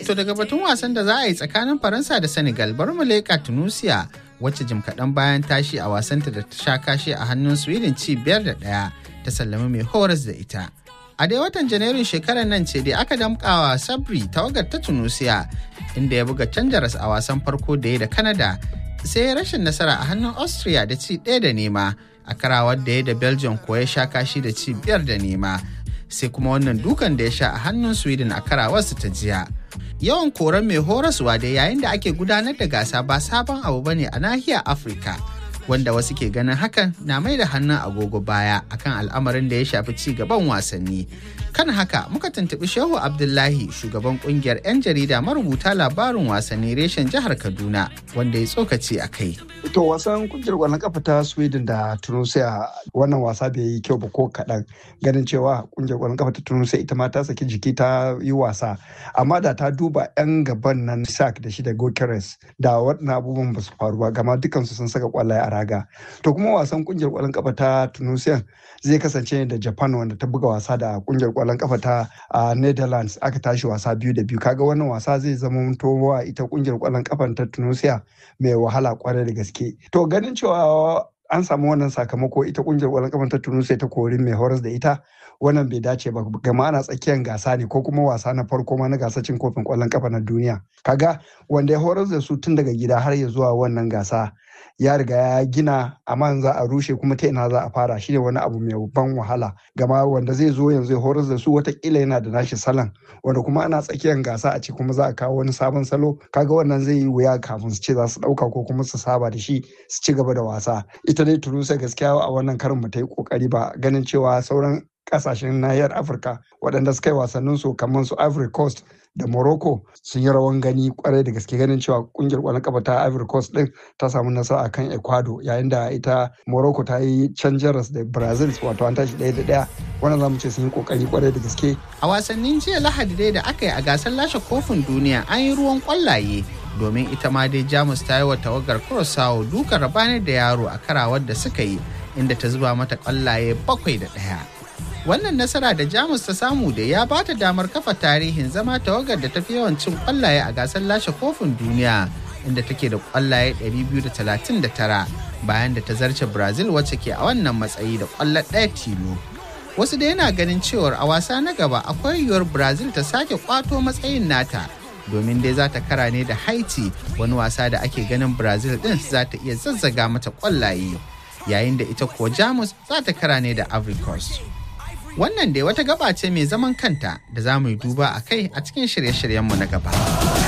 To daga batun wasan da za a yi tsakanin Faransa da Senegal, bari mu leƙa Tunisia, wacce jim kaɗan bayan tashi a wasanta da ta sha kashe a hannun Sweden ci 5-1 ta sallami mai horas da ita. A dai watan Janairun shekarar nan ce dai aka damƙawa Sabri tawagar ta Tunisia, inda ya buga can jaras a wasan farko da ya da Canada, sai rashin nasara a hannun Austria da ci 1-0. A karawar da ya da Belgium ko ya sha kashi da ci 5-0. Sai kuma wannan dukan da ya sha a hannun Sweden a karawarsu ta jiya. Yawan koren mai horaswa da yayin da ake gudanar da gasa ba sabon abu bane a nahiyar Afirka, wanda wasu ke ganin hakan na mai da hannun agogo baya akan al'amarin da ya shafi ci gaban wasanni. Kan haka muka tuntuɓi Shehu Abdullahi, shugaban kungiyar 'yan jarida marubuta labarin wasanni reshen jihar Kaduna, wanda ya tsokaci a kai. To wasan kungiyar ƙwallon kafa ta Sweden da Tunisia, wannan wasa bai yi kyau ba ko kaɗan, ganin cewa kungiyar ƙwallon kafa ta Tunisia ita ma ta saki jiki ta yi wasa, amma da ta duba 'yan gaban nan Sak da shi da Gyökeres da waɗannan abubuwan ba su faru ba, gama dukansu sun saka ƙwallaye a raga. To kuma wasan kungiyar ƙwallon kafa ta Tunisia zai kasance da Japan, wanda ta buga wasa da kungiyar ƙwallon kafa ta Netherlands, aka tashi wasa 2-2. Kaga wannan wasa zai zama towa ita kungiyar ƙwallon kafa ta Tunisia mai wahala kwarai da gaske. To ganin cewa an samu wannan sakamako, ita kungiyar ƙwallon kafa ta Tunisia ta kori mai horas da ita, wannan bai dace ba, gama ana tsakiyar gasa ne ko kuma wasa na farko ma na gasar cin kofin ƙwallon kafa na duniya. Kaga wanda ya horas da su tun daga gida har ya zuwa wannan gasa ya riga ya gina, amma za a rushe kuma ta ina za a fara, shine wani abu mai ban wahala, gama wanda zai zo yanzu ya horar da su watakila yana da nashi salon, wanda kuma ana tsakiyar gasa a ce kuma za a kawo wani sabon salo. Kaga wannan zai yi wuya kafin su ce za su dauka ko kuma su saba da shi su ci gaba da wasa. Ita dai Tunisia gaskiya a wannan karin ba ta yi kokari ba, ganin cewa sauran kasashen nahiyar Afirka waɗanda suka yi wasannin su kamar su Ivory Coast da Morocco sun yi rawan gani kwarai da gaske, ganin cewa kungiyar ƙwallon kafa ta Ivory Coast din ta samu nasara akan Ecuador, yayin da ita Morocco ta yi can jaras da Brazil, wato an tashi 1-1. Wannan zamu ce sun yi kokari kwarai da gaske. A wasannin jiya Lahadi dai da aka yi a gasar lashe kofin duniya an yi ruwan kwallaye, domin ita ma dai Jamus ta yi wa tawagar Curaçao dukan rabanar da yaro a karawar da suka yi, inda ta zuba mata kwallaye 7-1. Wannan nasara da Jamus ta samu da ya ba ta damar kafa tarihin zama tawagar da tafi yawan cin kwallaye a gasar lashe kofin duniya, inda take da kwallaye 239 bayan da ta zarce Brazil wacce ke a wannan matsayi da kwallo ɗaya tilo. Wasu da yana ganin cewar a wasa na gaba akwai yiwuwar Brazil ta sake kwato matsayin nata, domin dai za ta kara ne da Haiti, wani wasa da ake ganin Brazil din za ta iya zazzaga mata kwallaye, yayin da ita kuwa Jamus za ta kara ne da Ivory Coast. Wannan dai wata gaba ce mai zaman kanta da za mu yi duba a kai a cikin shirye-shiryenmu na gaba.